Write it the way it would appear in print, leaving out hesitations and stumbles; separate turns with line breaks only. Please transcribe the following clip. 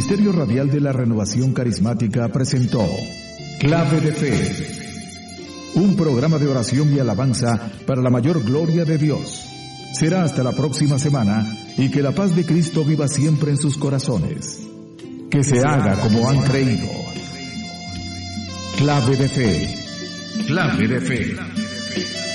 Ministerio Radial de la Renovación Carismática presentó Clave de Fe, un programa de oración y alabanza para la mayor gloria de Dios. Será hasta la próxima semana y que la paz de Cristo viva siempre en sus corazones. Que se haga como han creído. Clave de Fe. Clave de Fe.